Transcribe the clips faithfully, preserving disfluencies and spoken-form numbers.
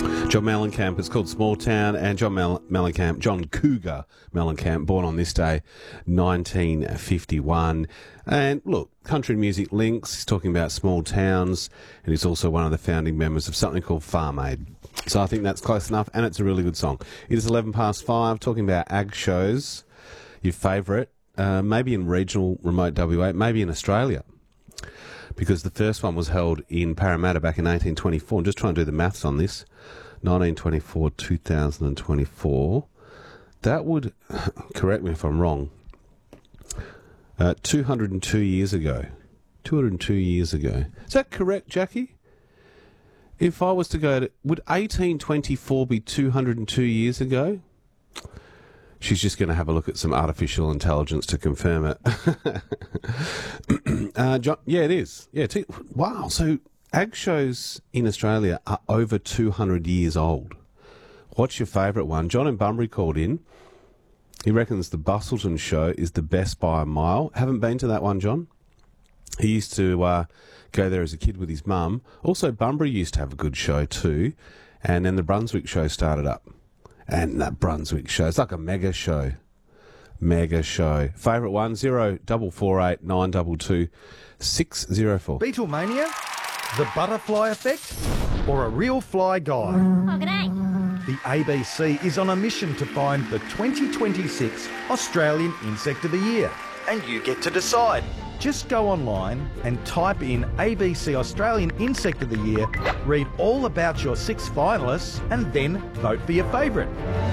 John Mellencamp, it's called Small Town, and John Mel- Mellencamp, John Cougar Mellencamp, born on this day, nineteen fifty-one. And look, country music links, he's talking about small towns, and he's also one of the founding members of something called Farm Aid. So I think that's close enough, and it's a really good song. It is eleven past five, talking about ag shows, your favourite, uh, maybe in regional remote W A, maybe in Australia. Because the first one was held in Parramatta back in eighteen twenty-four. I'm just trying to do the maths on this. nineteen twenty-four, two thousand twenty-four. That would, correct me if I'm wrong, uh, two hundred two years ago. two hundred two years ago. Is that correct, Jackie? If I was to go to, would eighteen twenty-four be two hundred two years ago? She's just going to have a look at some artificial intelligence to confirm it. uh, John, yeah, it is. Yeah, t- wow. So ag shows in Australia are over two hundred years old. What's your favourite one? John in Bunbury called in. He reckons the Bustleton show is the best by a mile. Haven't been to that one, John. He used to uh, go there as a kid with his mum. Also, Bunbury used to have a good show too. And then the Brunswick show started up. And that Brunswick show, it's like a mega show. Mega show. Favourite one, zero double four eight nine double two six zero four. Beatlemania, the butterfly effect, or a real fly guy? Oh, g'day. The A B C is on a mission to find the twenty twenty-six Australian Insect of the Year. And you get to decide. Just go online and type in A B C Australian Insect of the Year, read all about your six finalists, and then vote for your favourite.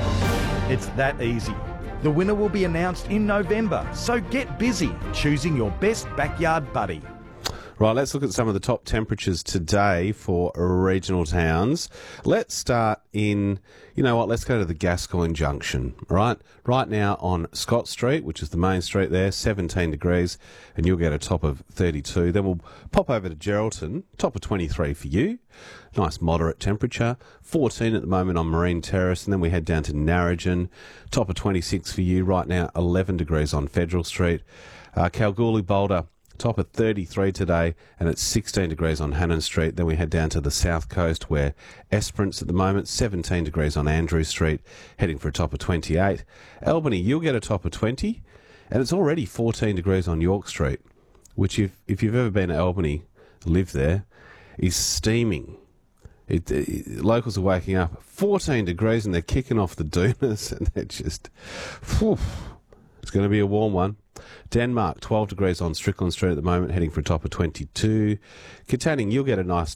It's that easy. The winner will be announced in November, so get busy choosing your best backyard buddy. Right, let's look at some of the top temperatures today for regional towns. Let's start in, you know what, let's go to the Gascoyne Junction, all right? Right now on Scott Street, which is the main street there, seventeen degrees, and you'll get a top of thirty-two. Then we'll pop over to Geraldton, top of twenty-three for you. Nice moderate temperature. fourteen at the moment on Marine Terrace, and then we head down to Narrogin, top of twenty-six for you. Right now, eleven degrees on Federal Street. Uh, Kalgoorlie Boulder, top of thirty-three today, and it's sixteen degrees on Hannon Street. Then we head down to the south coast where Esperance at the moment, seventeen degrees on Andrew Street, heading for a top of twenty-eight. Albany, you'll get a top of twenty, and it's already fourteen degrees on York Street, which if, if you've ever been to Albany, lived there, is steaming. It, it, locals are waking up fourteen degrees and they're kicking off the doonas, and they're just, whew, it's going to be a warm one. Denmark, twelve degrees on Strickland Street at the moment, heading for a top of twenty-two. Katanning, you'll get a nice